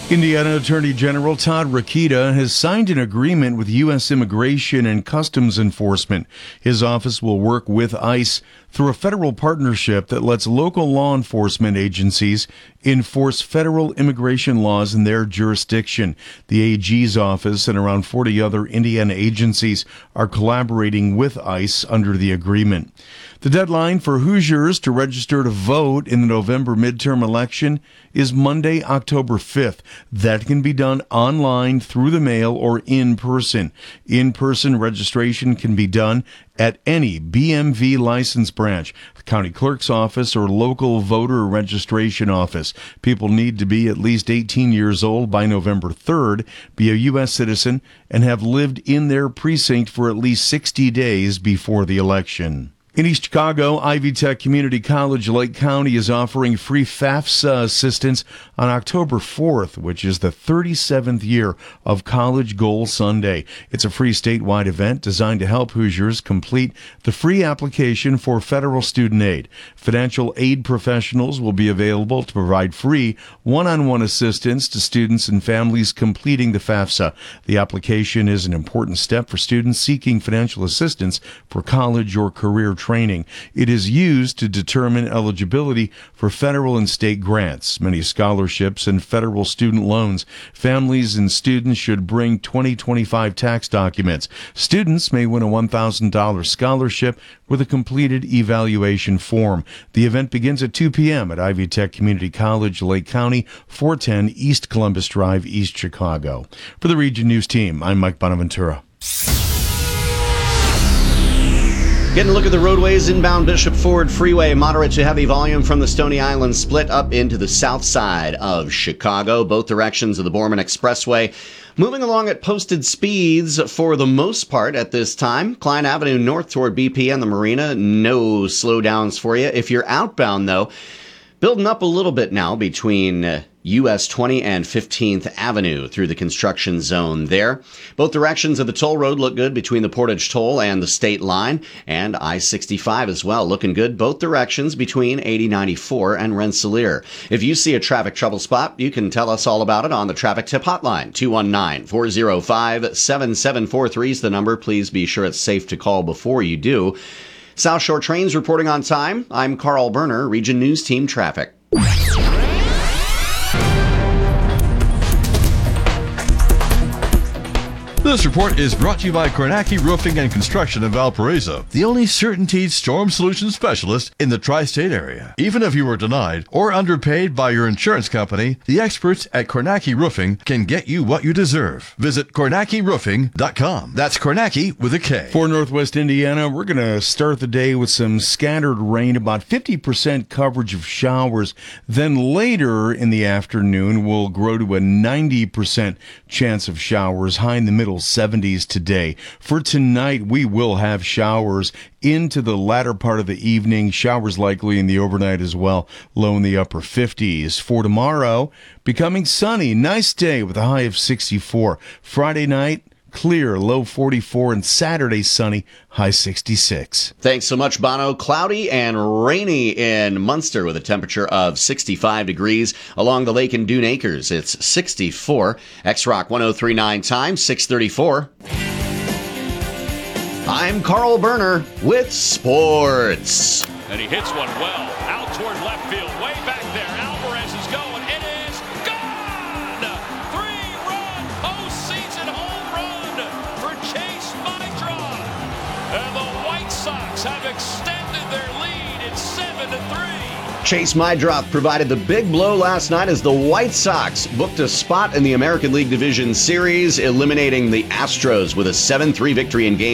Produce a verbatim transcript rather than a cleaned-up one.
Indiana Attorney General Todd Rokita has signed an agreement with U S Immigration and Customs Enforcement. His office will work with ICE through a federal partnership that lets local law enforcement agencies enforce federal immigration laws in their jurisdiction. The A G's office and around forty other Indiana agencies are collaborating with ICE under the agreement. The deadline for Hoosiers to register to vote in the November midterm election is Monday, October fifth. That can be done online, through the mail, or in person. In-person registration can be done at any B M V license branch, the county clerk's office, or local voter registration office. People need to be at least eighteen years old by November third, be a U S citizen, and have lived in their precinct for at least sixty days before the election. In East Chicago, Ivy Tech Community College Lake County is offering free FAFSA assistance on October fourth, which is the thirty-seventh year of College Goal Sunday. It's a free statewide event designed to help Hoosiers complete the free application for federal student aid. Financial aid professionals will be available to provide free one-on-one assistance to students and families completing the FAFSA. The application is an important step for students seeking financial assistance for college or career training. It is used to determine eligibility for federal and state grants, many scholarships, and federal student loans. Families and students should bring twenty twenty-five tax documents. Students may win a one thousand dollars scholarship with a completed evaluation form. The event begins at two p.m. at Ivy Tech Community College, Lake County, four ten East Columbus Drive, East Chicago. For the Region News Team, I'm Mike Bonaventura. Getting a look at the roadways inbound Bishop Ford Freeway. Moderate to heavy volume from the Stony Island split up into the south side of Chicago, both directions of the Borman Expressway. Moving along at posted speeds for the most part at this time. Klein Avenue north toward B P and the Marina, no slowdowns for you. If you're outbound, though, building up a little bit now between uh, U S twenty and fifteenth Avenue through the construction zone there. Both directions of the toll road look good between the Portage Toll and the state line, and I sixty-five as well, looking good both directions between eighty ninety-four and Rensselaer. If you see a traffic trouble spot, you can tell us all about it on the Traffic Tip Hotline. two one nine, four oh five, seven seven four three is the number. Please be sure it's safe to call before you do. South Shore Trains reporting on time. I'm Carl Berner, Region News Team Traffic. This report is brought to you by Kornacki Roofing and Construction of Valparaiso, the only CertainTeed storm solution specialist in the tri-state area. Even if you were denied or underpaid by your insurance company, the experts at Kornacki Roofing can get you what you deserve. Visit Kornacki Roofing dot com. That's Kornacki with a K. For Northwest Indiana, we're going to start the day with some scattered rain, about fifty percent coverage of showers. Then later in the afternoon, we'll grow to a ninety percent chance of showers, high in the middle seventies today. For tonight, we will have showers into the latter part of the evening. Showers likely in the overnight as well, low in the upper fifties. For tomorrow, becoming sunny, nice day with a high of sixty-four. Friday night, clear, low forty-four, and Saturday sunny, high sixty-six. Thanks so much, Bono. Cloudy and rainy in Munster with a temperature of sixty-five degrees. Along the lake in Dune Acres, it's sixty-four. X-Rock one oh three point nine time, six thirty-four. I'm Carl Berner with sports. And he hits one well out toward left field, way back there. Alvarez is going. It is gone! Three-run postseason home run for Chase Meidroth. And the White Sox have extended their lead. It's seven to three. Chase Meidroth provided the big blow last night as the White Sox booked a spot in the American League Division Series, eliminating the Astros with a seven three victory in Game